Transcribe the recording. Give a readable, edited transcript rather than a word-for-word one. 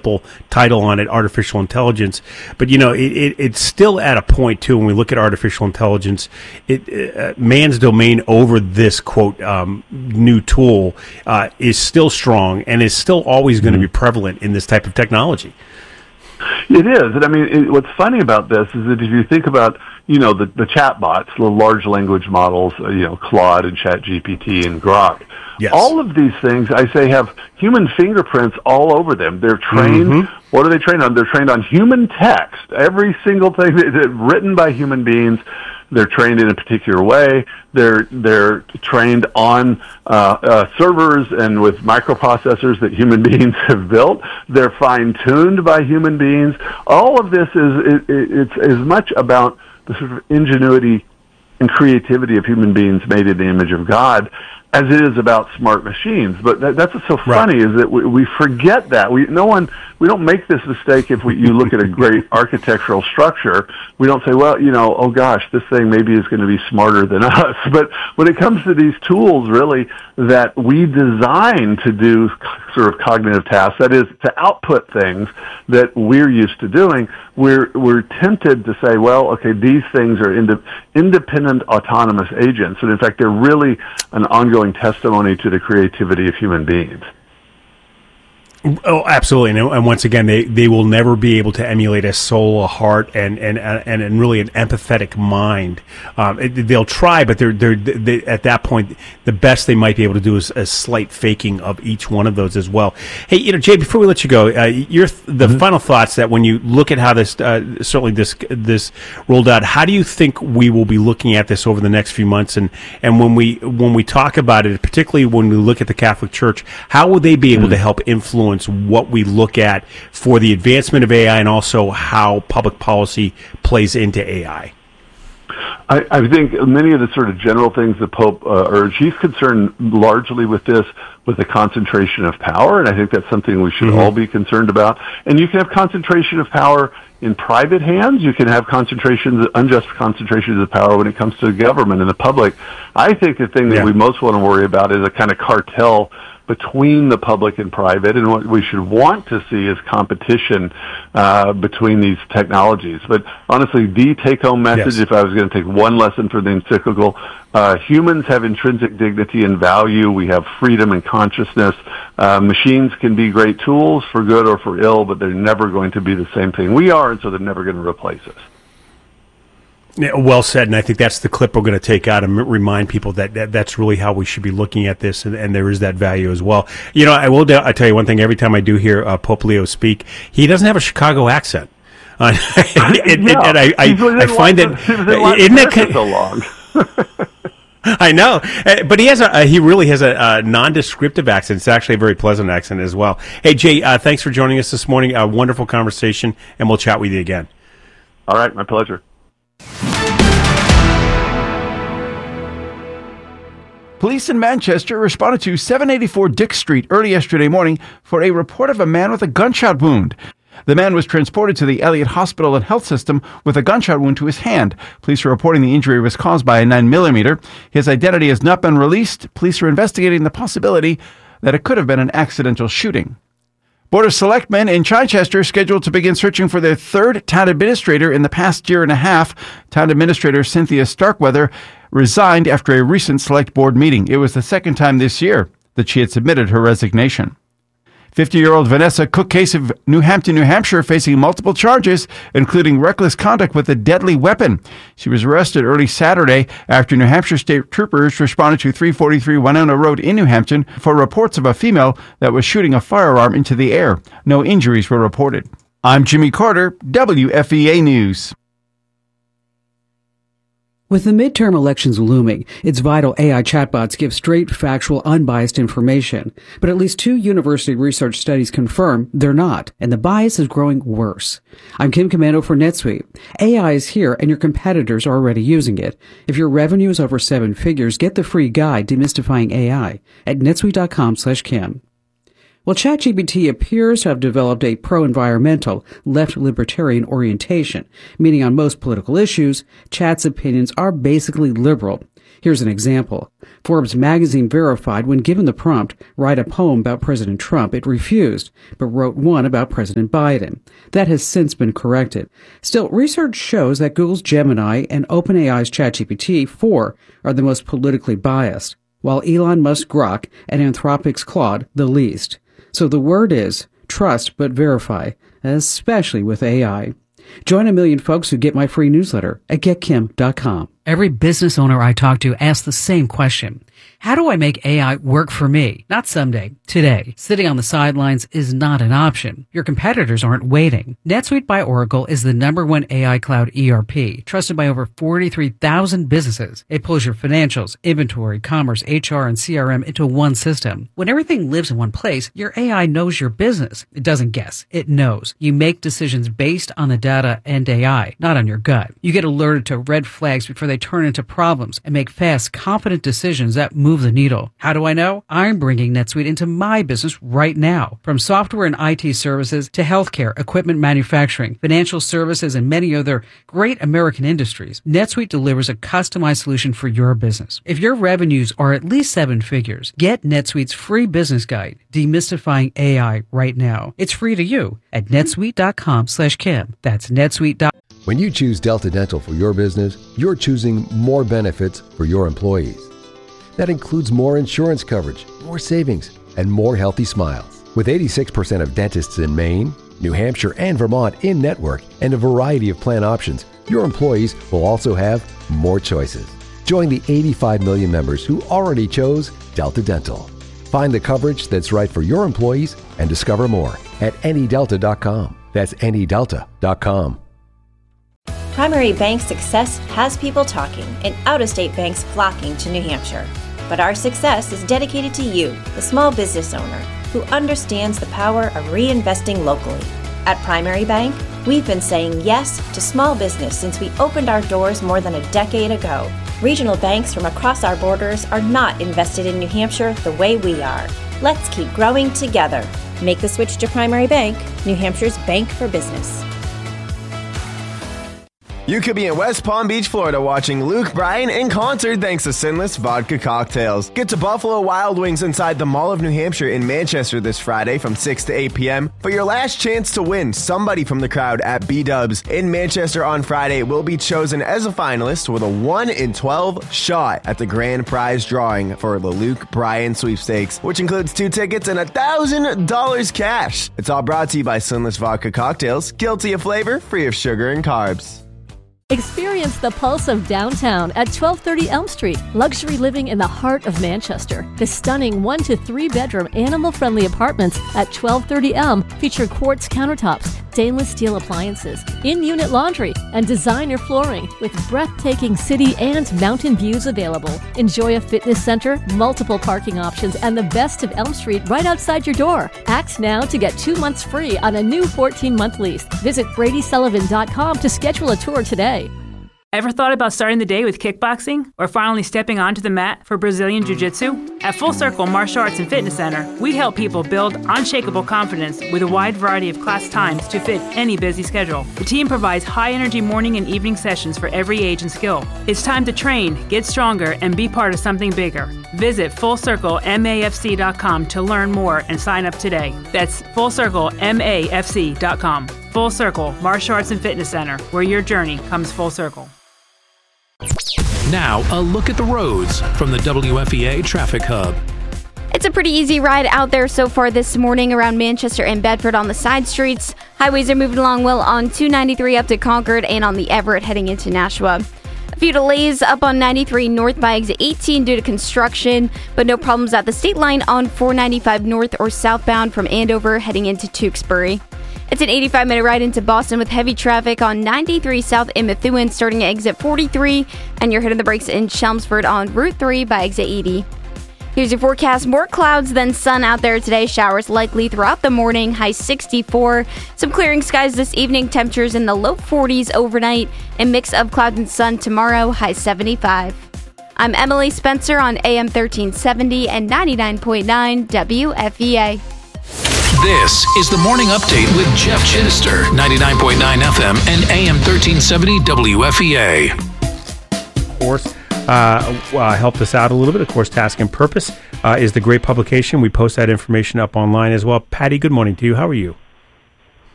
simple title on it, artificial intelligence. But, it's still at a point, too, when we look at artificial intelligence, man's domain over this, quote, new tool is still strong and is still always going to be prevalent in this type of technology. It is. And I mean, what's funny about this is that if you think about, the chat bots, the large language models, Claude and ChatGPT and Grok, yes. All of these things, I say, have human fingerprints all over them. They're trained. What are they trained on? They're trained on human text. Every single thing written by human beings. They're trained in a particular way. They're trained on servers and with microprocessors that human beings have built. They're fine-tuned by human beings. All of this it's as much about the sort of ingenuity and creativity of human beings made in the image of God as it is about smart machines. But that's what's so funny is that we forget that. We don't make this mistake if you look at a great architectural structure. We don't say, well, oh gosh, this thing maybe is going to be smarter than us. But when it comes to these tools, really, that we design to do sort of cognitive tasks, that is, to output things that we're used to doing, we're tempted to say, well, okay, these things are independent, autonomous agents. And in fact, they're really an ongoing testimony to the creativity of human beings. Oh, absolutely. And once again, they will never be able to emulate a soul, a heart, and really an empathetic mind. They'll try, but they at that point, the best they might be able to do is a slight faking of each one of those as well. Hey, Jay, before we let you go, the final thoughts that when you look at how this certainly this rolled out, how do you think we will be looking at this over the next few months? And when we talk about it, particularly when we look at the Catholic Church, how will they be able to help influence what we look at for the advancement of AI and also how public policy plays into AI? I think many of the sort of general things the Pope urged, he's concerned largely with this, with the concentration of power, and I think that's something we should all be concerned about. And you can have concentration of power in private hands. You can have unjust concentrations of power when it comes to the government and the public. I think the thing that we most want to worry about is a kind of cartel between the public and private, and what we should want to see is competition between these technologies. But honestly, the take-home message, if I was going to take one lesson from the encyclical, humans have intrinsic dignity and value. We have freedom and consciousness. Machines can be great tools for good or for ill, but they're never going to be the same thing we are, and so they're never going to replace us. Yeah, well said, and I think that's the clip we're going to take out and remind people that that's really how we should be looking at this, and there is that value as well. I tell you one thing, every time I do hear Pope Leo speak, he doesn't have a Chicago accent. I find that, isn't that so long? I know, but he really has a non-descriptive accent. It's actually a very pleasant accent as well. Hey, Jay, thanks for joining us this morning. A wonderful conversation, and we'll chat with you again. All right, my pleasure. Police in Manchester responded to 784 Dick Street early yesterday morning for a report of a man with a gunshot wound. The man was transported to the Elliott Hospital and Health System with a gunshot wound to his hand. Police are reporting the injury was caused by a 9mm. His identity has not been released. Police are investigating the possibility that it could have been an accidental shooting. Board of Selectmen in Chichester scheduled to begin searching for their third town administrator in the past year and a half. Town Administrator Cynthia Starkweather resigned after a recent select board meeting. It was the second time this year that she had submitted her resignation. 50-year-old Vanessa Cook case of New Hampton, New Hampshire, facing multiple charges, including reckless conduct with a deadly weapon. She was arrested early Saturday after New Hampshire state troopers responded to 343 Winona Road in New Hampton for reports of a female that was shooting a firearm into the air. No injuries were reported. I'm Jimmy Carter, WFEA News. With the midterm elections looming, it's vital AI chatbots give straight, factual, unbiased information. But at least 2 university research studies confirm they're not, and the bias is growing worse. I'm Kim Commando for NetSuite. AI is here, and your competitors are already using it. If your revenue is over 7 figures, get the free guide Demystifying AI at netsuite.com/Kim. Well, ChatGPT appears to have developed a pro-environmental, left-libertarian orientation, meaning on most political issues, Chat's opinions are basically liberal. Here's an example. Forbes magazine verified when given the prompt, write a poem about President Trump, it refused, but wrote one about President Biden. That has since been corrected. Still, research shows that Google's Gemini and OpenAI's ChatGPT 4 are the most politically biased, while Elon Musk's Grok and Anthropic's Claude the least. So the word is trust but verify, especially with AI. Join a million folks who get my free newsletter at getkim.com. Every business owner I talk to asks the same question. How do I make AI work for me? Not someday, today. Sitting on the sidelines is not an option. Your competitors aren't waiting. NetSuite by Oracle is the #1 AI cloud ERP, trusted by over 43,000 businesses. It pulls your financials, inventory, commerce, HR, and CRM into one system. When everything lives in one place, your AI knows your business. It doesn't guess. It knows. You make decisions based on the data and AI, not on your gut. You get alerted to red flags before they turn into problems and make fast, confident decisions that move the needle. How do I know? I'm bringing NetSuite into my business right now. From software and IT services to healthcare, equipment manufacturing, financial services, and many other great American industries, NetSuite delivers a customized solution for your business. If your revenues are at least 7 figures, get NetSuite's free business guide, Demystifying AI, right now. It's free to you at netsuite.com/Kim. That's netsuite.com. When you choose Delta Dental for your business, you're choosing more benefits for your employees. That includes more insurance coverage, more savings, and more healthy smiles. With 86% of dentists in Maine, New Hampshire, and Vermont in network and a variety of plan options, your employees will also have more choices. Join the 85 million members who already chose Delta Dental. Find the coverage that's right for your employees and discover more at anydelta.com. That's anydelta.com. Primary Bank success has people talking and out-of-state banks flocking to New Hampshire. But our success is dedicated to you, the small business owner, who understands the power of reinvesting locally. At Primary Bank, we've been saying yes to small business since we opened our doors more than a decade ago. Regional banks from across our borders are not invested in New Hampshire the way we are. Let's keep growing together. Make the switch to Primary Bank, New Hampshire's bank for business. You could be in West Palm Beach, Florida watching Luke Bryan in concert thanks to Sinless Vodka Cocktails. Get to Buffalo Wild Wings inside the Mall of New Hampshire in Manchester this Friday from 6 to 8 p.m. for your last chance to win. Somebody from the crowd at B-Dubs in Manchester on Friday will be chosen as a finalist with a 1 in 12 shot at the grand prize drawing for the Luke Bryan sweepstakes, which includes 2 tickets and $1,000 cash. It's all brought to you by Sinless Vodka Cocktails, guilty of flavor, free of sugar and carbs. Experience the pulse of downtown at 1230 Elm Street. Luxury living in the heart of Manchester. The stunning 1 to 3 bedroom animal-friendly apartments at 1230 Elm feature quartz countertops, stainless steel appliances, in-unit laundry, and designer flooring with breathtaking city and mountain views available. Enjoy a fitness center, multiple parking options, and the best of Elm Street right outside your door. Act now to get 2 months free on a new 14-month lease. Visit BradySullivan.com to schedule a tour today. Ever thought about starting the day with kickboxing or finally stepping onto the mat for Brazilian Jiu-Jitsu? At Full Circle Martial Arts and Fitness Center, we help people build unshakable confidence with a wide variety of class times to fit any busy schedule. The team provides high-energy morning and evening sessions for every age and skill. It's time to train, get stronger, and be part of something bigger. Visit FullCircleMAFC.com to learn more and sign up today. That's FullCircleMAFC.com. Full Circle Martial Arts and Fitness Center, where your journey comes full circle. Now, a look at the roads from the WFEA Traffic Hub. It's a pretty easy ride out there so far this morning around Manchester and Bedford on the side streets. Highways are moving along well on 293 up to Concord and on the Everett heading into Nashua. A few delays up on 93 north by exit 18 due to construction, but no problems at the state line on 495 north or southbound from Andover heading into Tewksbury. It's an 85-minute ride into Boston with heavy traffic on 93 south in Methuen starting at exit 43, and you're hitting the brakes in Chelmsford on Route 3 by exit 80. Here's your forecast. More clouds than sun out there today. Showers likely throughout the morning. High 64. Some clearing skies this evening. Temperatures in the low 40s overnight. A mix of clouds and sun tomorrow. High 75. I'm Emily Spencer on AM 1370 and 99.9 WFEA. This is the Morning Update with Jeff Chittister, 99.9 FM and AM 1370 WFEA. Of course, helped us out a little bit. Of course, Task and Purpose is the great publication. We post that information up online as well. Patty, good morning to you. How are you?